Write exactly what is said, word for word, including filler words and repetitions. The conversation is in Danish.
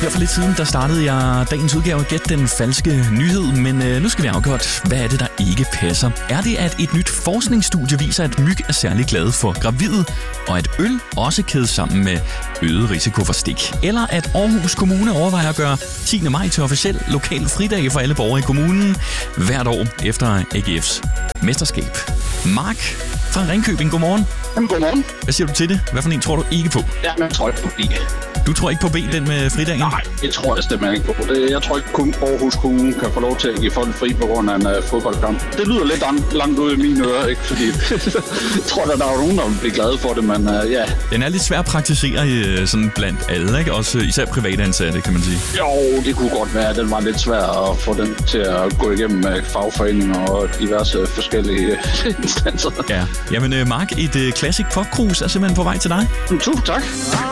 Her for lidt siden, der startede jeg dagens udgave af Gæt den falske nyhed, men øh, nu skal vi afgjort, hvad er det, der ikke passer? Er det, at et nyt forskningsstudie viser, at myg er særlig glade for gravide, og at øl også kædes sammen med øget risiko for stik? Eller at Aarhus Kommune overvejer at gøre tiende maj til officiel lokal fridag for alle borgere i kommunen hvert år efter A G F's mesterskab? Mark fra Ringkøbing, godmorgen. Jamen, godmorgen. Hvad siger du til det? Hvad for en tror du ikke på? Ja, men jeg tror ikke på B. Du tror ikke på B, den med fridagen? Nej, det tror jeg simpelthen ikke på. Det, jeg tror ikke, kun Aarhus Kommune kan få lov til at give folk fri på grund af en uh, fodboldkamp. Det lyder lidt an- langt ude i mine ører, ikke? Fordi jeg tror, at der er nogen, der vil blive glade for det, men uh, ja. Den er lidt svær at praktisere uh, sådan blandt alle, ikke? Også uh, især private ansatte, kan man sige. Jo, det kunne godt være. Den var lidt svær at få den til at gå igennem med fagforeninger og diverse forskellige instanser. Ja. Jamen, uh, Mark, et uh, classic popcruise er simpelthen på vej til dig. Tusind tak.